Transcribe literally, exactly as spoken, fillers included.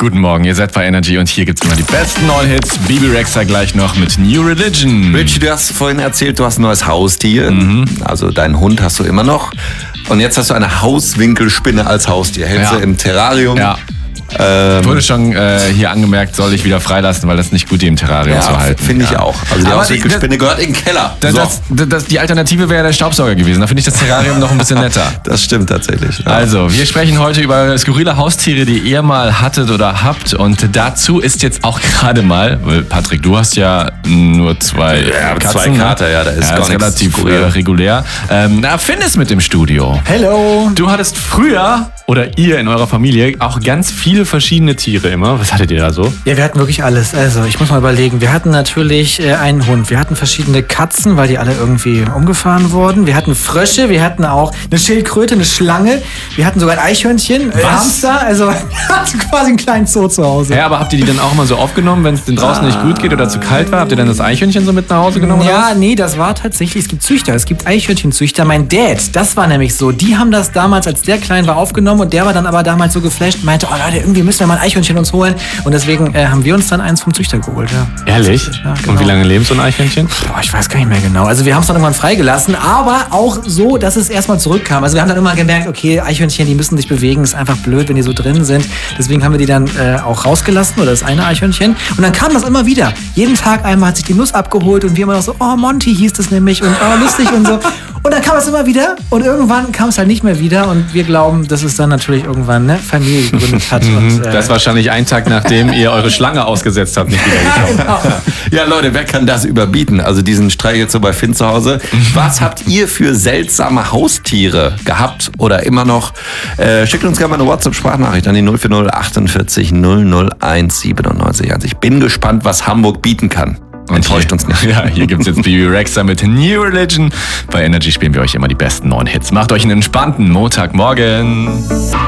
Guten Morgen, ihr seid bei Energy und hier gibt's immer die besten neuen Hits. Bibi Rexha gleich noch mit New Religion. Richie, du hast vorhin erzählt, du hast ein neues Haustier. Mhm. Also deinen Hund hast du immer noch. Und jetzt hast du eine Hauswinkelspinne als Haustier. Hältst Ja. du im Terrarium. Ja. Ähm, Wurde schon äh, hier angemerkt, soll ich wieder freilassen, weil das nicht gut, die im Terrarium zu ja, halten. finde ich ja. auch. Also die Aber Hauswinkelspinne die, gehört in den Keller. das, So. das, das, das, die Alternative wäre der Staubsauger gewesen. Da finde ich das Terrarium noch ein bisschen netter. Das stimmt tatsächlich. Ja. Also, wir sprechen heute über skurrile Haustiere, die ihr mal hattet oder habt. Und dazu ist jetzt auch gerade mal, weil Patrick, du hast ja nur zwei Ja, Katzen. zwei Kater, ja, da ist ja, gar ist nichts relativ skurril. äh, regulär. Ähm, na, Finn ist mit im Studio. Hello. Du hattest früher, oder ihr in eurer Familie, auch ganz viele verschiedene Tiere immer. Was hattet ihr da so? Ja, wir hatten wirklich alles. Also, ich muss mal überlegen. Wir hatten natürlich äh, einen Hund. Wir hatten verschiedene Katzen, weil die alle irgendwie umgefahren wurden. Wir hatten Frösche. Wir hatten auch eine Schildkröte, eine Schlange. Wir hatten sogar ein Eichhörnchen, äh, Hamster. Also, wir hatten quasi einen kleinen Zoo zu Hause. Ja, aber habt ihr die dann auch mal so aufgenommen, wenn es denn draußen nicht gut geht oder zu kalt war? Habt ihr dann das Eichhörnchen so mit nach Hause genommen? Oder Ja, was? nee, das war tatsächlich, es gibt Züchter, es gibt Eichhörnchenzüchter. Mein Dad, das war nämlich so, die haben das damals, als der klein war, aufgenommen und der war dann aber damals so geflasht und meinte, oh Leute, irgendwie müssen wir mal ein Eichhörnchen uns holen. Und deswegen äh, haben wir uns dann eins vom Züchter geholt, ja. Ehrlich? Ja, genau. Und wie lange lebt so ein Eichhörnchen? Boah, ich weiß gar nicht mehr genau. Also wir haben es dann irgendwann freigelassen, aber auch so, dass es erstmal zurückkam. Also wir haben dann immer gemerkt, okay, Eichhörnchen, die müssen sich bewegen, ist einfach blöd, wenn die so drin sind. Deswegen haben wir die dann äh, auch rausgelassen, oder das eine Eichhörnchen. Und dann kam das immer wieder. Jeden Tag einmal hat sich die Nuss abgeholt und wir immer noch so, oh, Monty hieß das nämlich und oh, lustig und so. Und dann kam es immer wieder und irgendwann kam es halt nicht mehr wieder und wir glauben, dass es dann natürlich irgendwann eine Familie gegründet hat. Und, äh, Das ist wahrscheinlich ein Tag, nachdem ihr eure Schlange ausgesetzt habt, nicht wieder gekommen. genau. Ja, Leute, wer kann das überbieten? Also diesen Streich jetzt so bei Finn zu Hause. Was habt ihr für seltsame Haustiere gehabt oder immer noch? Äh, schickt uns gerne mal eine WhatsApp-Sprachnachricht an die null vier null achtundvierzig null null eins siebenundneunzig. Also ich bin gespannt, was Hamburg bieten kann. Enttäuscht uns nicht. Ja, hier gibt's jetzt Bibi Rexha mit New Religion. Bei Energy spielen wir euch immer die besten neuen Hits. Macht euch einen entspannten Montagmorgen.